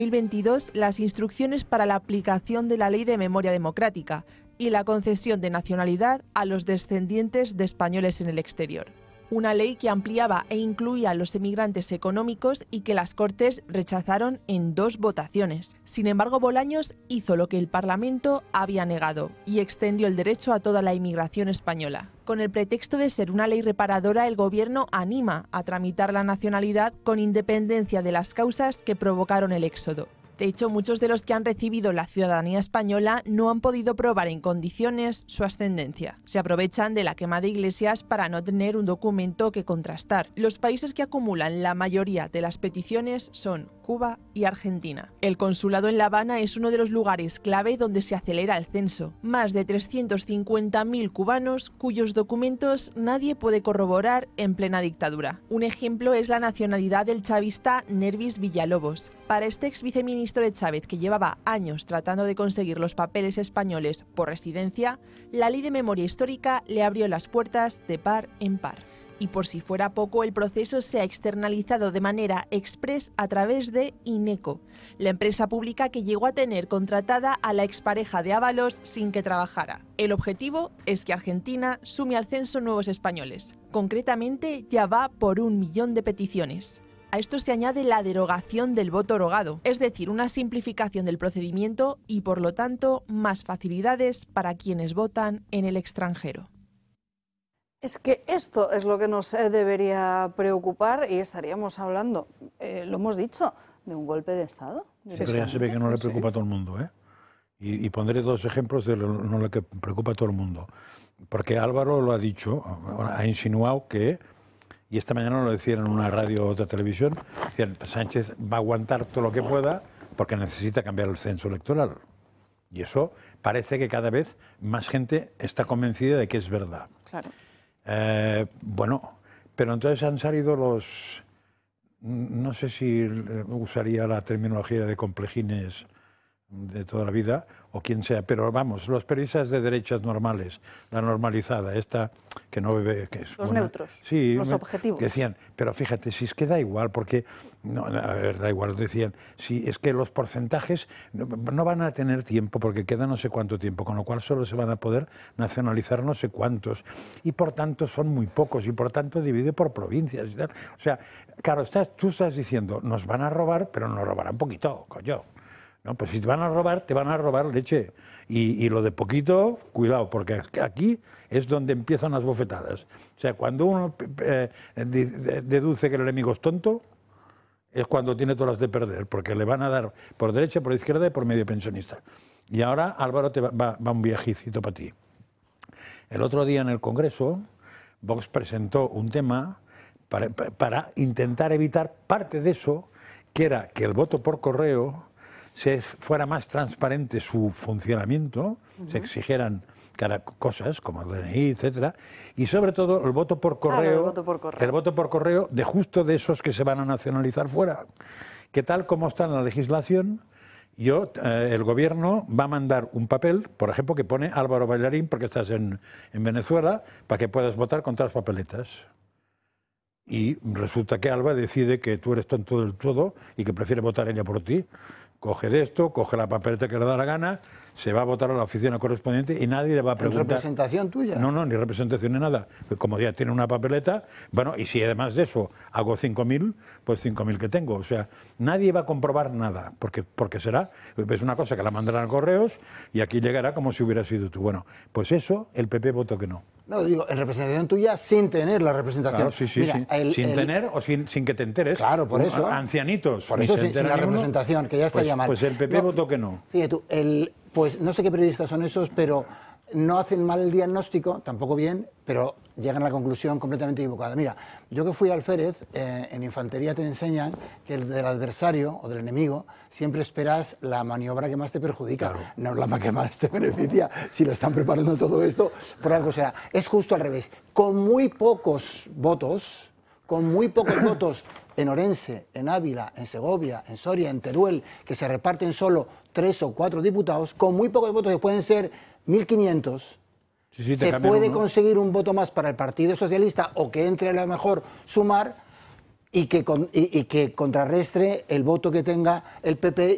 2022 las instrucciones para la aplicación de la Ley de Memoria Democrática y la concesión de nacionalidad a los descendientes de españoles en el exterior. Una ley que ampliaba e incluía a los emigrantes económicos y que las Cortes rechazaron en 2 votaciones. Sin embargo, Bolaños hizo lo que el Parlamento había negado y extendió el derecho a toda la inmigración española. Con el pretexto de ser una ley reparadora, el Gobierno anima a tramitar la nacionalidad con independencia de las causas que provocaron el éxodo. De hecho, muchos de los que han recibido la ciudadanía española no han podido probar en condiciones su ascendencia. Se aprovechan de la quema de iglesias para no tener un documento que contrastar. Los países que acumulan la mayoría de las peticiones son Cuba y Argentina. El consulado en La Habana es uno de los lugares clave donde se acelera el censo. Más de 350.000 cubanos cuyos documentos nadie puede corroborar en plena dictadura. Un ejemplo es la nacionalidad del chavista Nervis Villalobos. Para este ex viceministro de Chávez, que llevaba años tratando de conseguir los papeles españoles por residencia, la Ley de Memoria Histórica le abrió las puertas de par en par. Y por si fuera poco, el proceso se ha externalizado de manera express a través de INECO, la empresa pública que llegó a tener contratada a la expareja de Ábalos sin que trabajara. El objetivo es que Argentina sume al censo nuevos españoles. Concretamente, ya va por 1 millón de peticiones. A esto se añade la derogación del voto rogado, es decir, una simplificación del procedimiento y, por lo tanto, más facilidades para quienes votan en el extranjero. Es que esto es lo que nos debería preocupar y estaríamos hablando, lo hemos dicho, de un golpe de Estado. Sí, pero ya se ve que no le preocupa a todo el mundo, ¿eh? Y pondré 2 ejemplos de lo que preocupa a todo el mundo. Porque Álvaro lo ha dicho, ha insinuado que, y esta mañana lo decían en una radio o otra televisión, decían, Sánchez va a aguantar todo lo que pueda porque necesita cambiar el censo electoral. Y eso parece que cada vez más gente está convencida de que es verdad. Claro. Bueno, pero entonces han salido los, no sé si usaría la terminología de complejines de toda la vida, o quien sea, pero vamos, los periodistas de derechas normales, la normalizada, esta que no bebe... Que es los buena, neutros, sí, los objetivos. Decían, pero fíjate, si es que da igual, porque... No, a ver, da igual, decían, si es que los porcentajes no van a tener tiempo, porque queda no sé cuánto tiempo, con lo cual solo se van a poder nacionalizar no sé cuántos, y por tanto son muy pocos, y por tanto divide por provincias y tal. O sea, claro, tú estás diciendo, nos van a robar, pero nos robarán poquito, coño. No, pues si te van a robar leche. Y lo de poquito, cuidado, porque aquí es donde empiezan las bofetadas. O sea, cuando uno deduce que el enemigo es tonto, es cuando tiene todas las de perder, porque le van a dar por derecha, por izquierda y por medio pensionista. Y ahora, Álvaro, va un viajecito para ti. El otro día en el Congreso, Vox presentó un tema para intentar evitar parte de eso, que era que el voto por correo fuera más transparente su funcionamiento, se exigieran cosas como el DNI, etcétera, y sobre todo el voto por correo, el voto por correo de justo de esos que se van a nacionalizar fuera, que tal como está en la legislación, el gobierno va a mandar un papel, por ejemplo, que pone Álvaro Bailarín, porque estás en Venezuela, para que puedas votar con todas las papeletas. Y resulta que Alba decide que tú eres tonto del todo y que prefiere votar ella por ti. Coge de esto, coge la papeleta que le da la gana, se va a votar a la oficina correspondiente y nadie le va a preguntar... ¿En representación tuya? No, ni representación ni nada. Como ya tiene una papeleta, bueno, y si además de eso hago 5.000, pues 5.000 que tengo. O sea, nadie va a comprobar nada, porque será, es una cosa que la mandarán a correos y aquí llegará como si hubiera sido tú. Bueno, pues eso, el PP votó que no. No, digo, en representación tuya sin tener la representación. Claro, sí. Mira, sin tener o sin que te enteres. Claro, por eso. Ancianitos. Por eso sin la representación, que ya estaría mal. Pues el PP votó que no. Fíjate tú, pues no sé qué periodistas son esos, pero no hacen mal el diagnóstico, tampoco bien, pero llegan a la conclusión completamente equivocada. Mira, yo que fui alférez, en infantería te enseñan que del adversario o del enemigo siempre esperas la maniobra que más te perjudica, claro, no la que más te beneficia. Si lo están preparando todo esto, por algo será. Es justo al revés. Con muy pocos votos en Orense, en Ávila, en Segovia, en Soria, en Teruel, que se reparten solo 3 o 4 diputados, con muy pocos votos, que pueden ser 1.500, se puede conseguir un voto más para el Partido Socialista, o que entre a lo mejor Sumar, y que contrarrestre el voto que tenga el PP